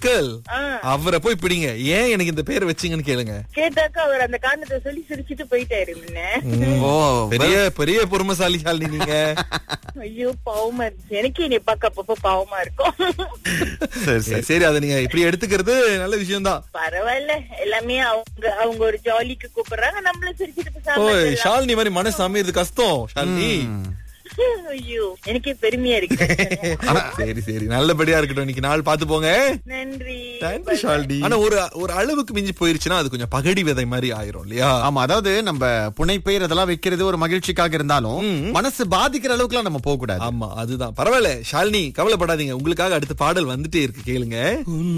Uncle அவரை போய் பிடிங்க, ஏன் எனக்கு இந்த பேர் வச்சீங்கன்னு கேளுங்க. கேட்டாக்கா அவர் அந்த காரணத்தை சொல்லி சிரிச்சிட்டு போயிட்டாரு முன்ன. ஓ, பெரிய பெரிய பொறுமைசாலி ஷாலினி நீங்க. ஐயோ பாவமா இருந்துச்சு எனக்கு, என்னை பார்க்க அப்பப்போ பாவமா இருக்கும். சரி, அதை நீங்க இப்படி எடுத்துக்கிறது நல்ல விஷயம் தான். பரவாயில்ல, எல்லாமே அவங்க ஒரு ஜாலிக்கு கூப்பிடுறாங்க, நம்மளும் சிரிச்சிட்டு. ஓ, ஷாலினி மாதிரி மனசு அமைறது கஷ்டம் ஷாலினி. ஐயோ, எனக்கே பெருமையா இருக்கு. சரி சரி, நல்லபடியா இருக்கட்டும், இன்னைக்கு நாள் பாத்து போங்க. நன்றி ஷாலினி. ஆனா ஒரு அளவுக்கு மிஞ்சி போயிருச்சுன்னா அது கொஞ்சம் பகடி விதை மாதிரி ஆயிரும் இல்லையா? ஆமா, அதாவது நம்ம புனைப்பெயர் அதெல்லாம் வைக்கிறது ஒரு மகிழ்ச்சிக்காக இருந்தாலும் மனசு பாதிக்கிற அளவுக்கு எல்லாம் நம்ம போக கூடாது. ஆமா, அதுதான். பரவாயில்ல ஷாலினி, கவலைப்படாதீங்க, உங்களுக்காக அடுத்த பாடல் வந்துட்டே இருக்கு, கேளுங்க.